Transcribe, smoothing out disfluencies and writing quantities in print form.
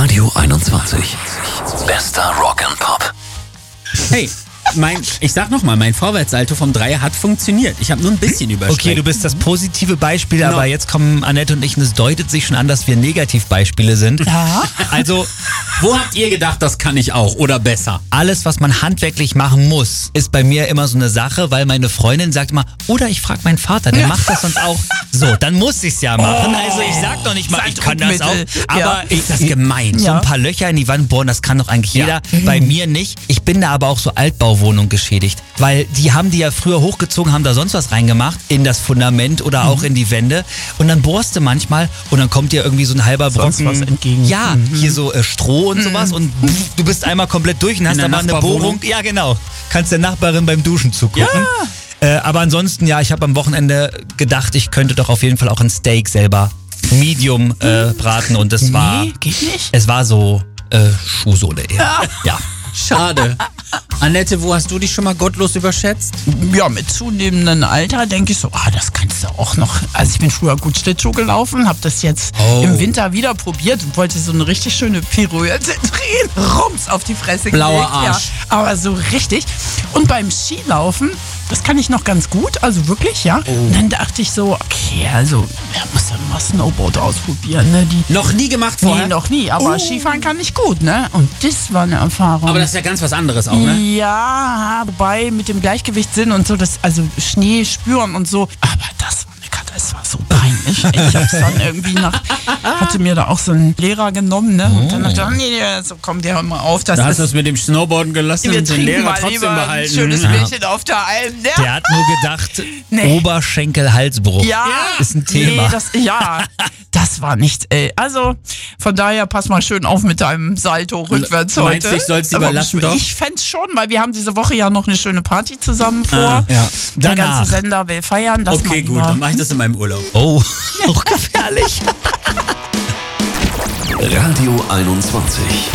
Radio 21. Bester Rock and Pop. Hey, ich sag nochmal, mein Vorwärtssalto vom Dreier hat funktioniert. Ich habe nur ein bisschen überstreckt. Okay, du bist das positive Beispiel, Genau. aber jetzt kommen Annette und ich und es deutet sich schon an, dass wir Negativbeispiele sind. Ja. Also Wo habt ihr gedacht, das kann ich auch oder besser? alles, was man handwerklich machen muss, ist bei mir immer so eine Sache, weil meine Freundin sagt immer, oder ich frage meinen Vater, der macht das sonst auch. So, dann muss ich's ja machen. Also ich sag doch nicht mal, ich kann das auch. Druckmittel. Aber Ja. Ist das gemein? so ein paar Löcher in die Wand bohren, das kann doch eigentlich jeder. Bei mir nicht. Ich bin da aber auch so Altbauwohnung geschädigt. Weil die haben die ja früher hochgezogen, haben da sonst was reingemacht in das Fundament oder auch in die Wände. Und dann bohrst du manchmal und dann kommt dir irgendwie so ein halber Sonst Brocken. was entgegen. Ja, hier so Stroh und sowas und du bist einmal komplett durch und hast der aber eine Nachbarwohnung? Bohrung. Ja, genau. Kannst der Nachbarin beim Duschen zugucken. Aber ansonsten, ja, ich habe am Wochenende gedacht, ich könnte doch auf jeden Fall auch ein Steak selber Medium braten und es war, Nee, geht nicht. es war so Schuhsohle eher. Ja. Schade. Annette, wo hast du dich schon mal gottlos überschätzt? Ja, mit zunehmendem Alter denke ich so, das kannst du auch noch. Also ich bin früher gut Schlittschuh gelaufen, habe das jetzt im Winter wieder probiert und wollte so eine richtig schöne Pirouette drehen. Rums auf die Fresse Blauer gelegt. Arsch. Ja, aber so richtig. Und beim Skilaufen, das kann ich noch ganz gut, also wirklich, ja. Und dann dachte ich so, okay, also muss ja mal Snowboard ausprobieren, ne? Noch nie gemacht vorher? Nee, noch nie, aber Skifahren kann ich gut, ne? Und das war eine Erfahrung. Aber das ist ja ganz was anderes auch, ne? Ja, wobei mit dem Gleichgewichtssinn und so, also Schnee spüren und so. Aber das war eine Katastrophe, das war so peinlich. Ich hab's dann irgendwie hatte mir da auch so einen Lehrer genommen, ne? Und dann dachte ich, nee, so kommt der mal auf. Das Da hast ist, du es mit dem Snowboarden gelassen wir und den trinken Lehrer mal trotzdem lieber ein behalten. schönes Ja. Bierchen auf der Alm, ne? Der hat nur gedacht, Nee. Oberschenkel-Halsbruch ist ein Thema. Nee, das war nichts, ey. Also, von daher pass mal schön auf mit deinem Salto rückwärts Meinst heute. du, ich soll's lieber Aber lassen, doch? Ich fänd's schon, weil wir haben diese Woche ja noch eine schöne Party zusammen vor. ja. Der Danach. ganze Sender will feiern. Das Okay, gut, dann mach ich das in meinem Urlaub. Oh, auch gefährlich. Radio 21.